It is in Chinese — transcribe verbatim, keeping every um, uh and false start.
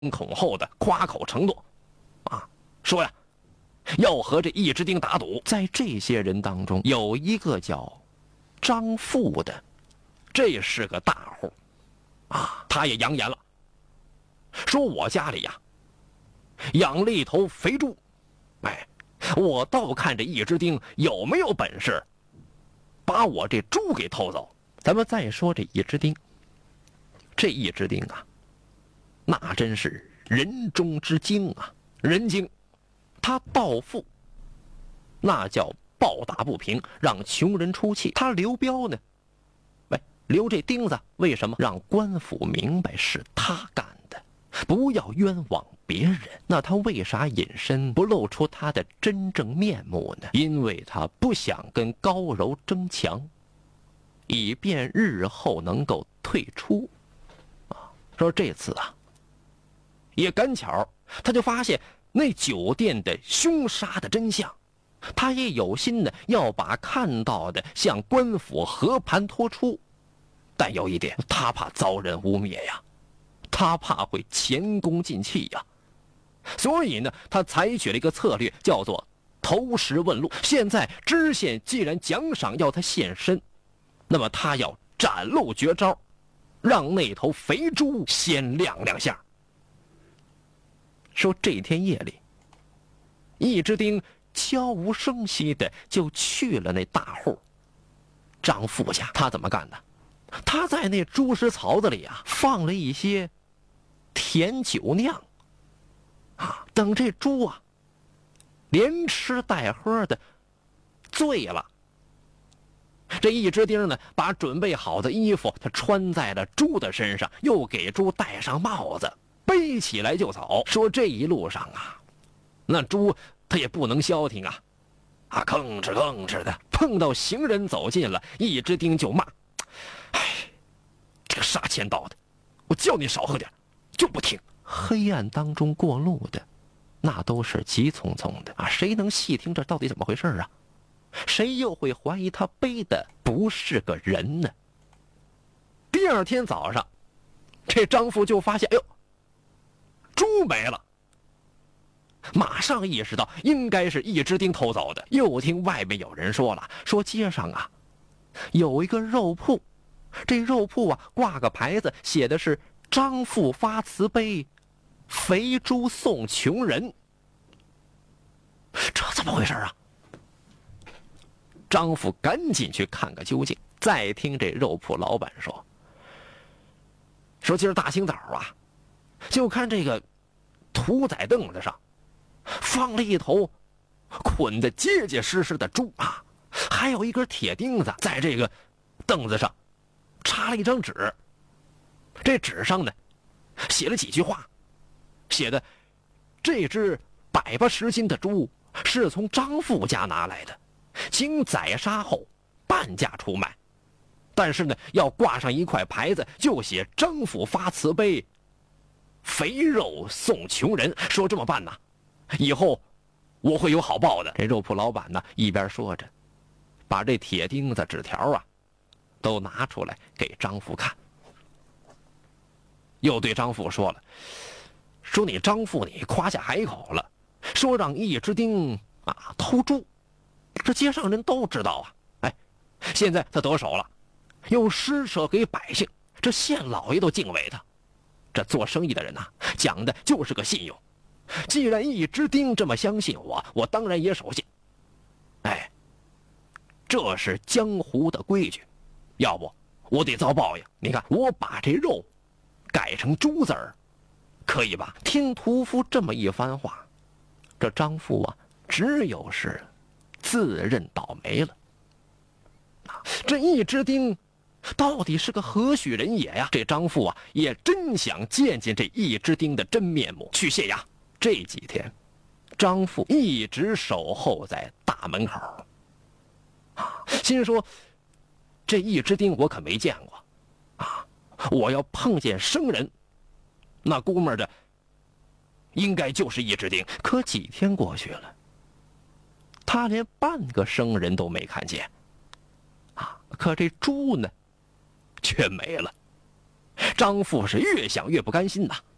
恐后的夸口承诺，啊，说呀，要和这易之丁打赌。在这些人当中，有一个叫张富的，这是个大户，啊，他也扬言了，说我家里呀养了一头肥猪，哎，我倒看这易之丁有没有本事把我这猪给偷走。咱们再说这易之丁，这易之丁啊，那真是人中之精啊，人精。他盗富那叫暴打不平，让穷人出气。他刘彪呢，喂，刘这钉子为什么让官府明白是他干的，不要冤枉别人？那他为啥隐身不露出他的真正面目呢？因为他不想跟高柔争强，以便日后能够退出。啊，说这次啊，也赶巧，他就发现那酒店的凶杀的真相，他也有心呢要把看到的向官府和盘托出，但有一点，他怕遭人污蔑呀，他怕会前功尽弃呀，所以呢，他采取了一个策略，叫做投石问路。现在知县既然奖赏要他现身，那么他要展露绝招，让那头肥猪先亮亮相。说这天夜里，易之丁悄无声息的就去了那大户张富家。他怎么干的？他在那猪食槽子里啊放了一些甜酒酿啊，等这猪啊连吃带喝的醉了，这易之丁呢把准备好的衣服他穿在了猪的身上，又给猪戴上帽子，背起来就走。说这一路上啊，那猪他也不能消停啊，啊，吭哧吭哧的，碰到行人走近了，易之丁就骂：“哎，这个杀千刀的，我叫你少喝点，就不听。”黑暗当中过路的，那都是急匆匆的啊，谁能细听这到底怎么回事啊？谁又会怀疑他背的不是个人呢？第二天早上，这张富就发现，哎呦，猪没了，马上意识到应该是易之丁偷走的。又听外面有人说了，说街上啊有一个肉铺，这肉铺啊挂个牌子，写的是张富发慈悲，肥猪送穷人。这怎么回事啊？张富赶紧去看个究竟。再听这肉铺老板说，说今儿大清早啊，就看这个屠宰凳子上放了一头捆得结结实实的猪啊，还有一根铁钉子在这个凳子上插了一张纸，这纸上呢写了几句话，写的这只百八十斤的猪是从张富家拿来的，经宰杀后半价出卖，但是呢要挂上一块牌子，就写张富发慈悲，肥肉送穷人。说这么办呢，以后我会有好报的。这肉铺老板呢一边说着，把这铁钉子纸条啊都拿出来给张富看，又对张富说了，说你张富你夸下海口了，说让易之丁啊偷猪，这街上人都知道啊，哎，现在他得手了，又施舍给百姓，这县老爷都敬畏他。这做生意的人呐、啊，讲的就是个信用。既然易之丁这么相信我，我当然也守信。哎，这是江湖的规矩，要不我得遭报应。你看，我把这肉改成猪字儿，可以吧？听屠夫这么一番话，这张富啊，只有是自认倒霉了。啊，这易之丁到底是个何许人也呀？这张富啊，也真想见见这易之丁的真面目，去谢衙。这几天，张富一直守候在大门口，啊，心说这易之丁我可没见过，啊，我要碰见生人，那估摸着应该就是易之丁。可几天过去了，他连半个生人都没看见，啊，可这猪呢，却没了。张富是越想越不甘心呐、啊。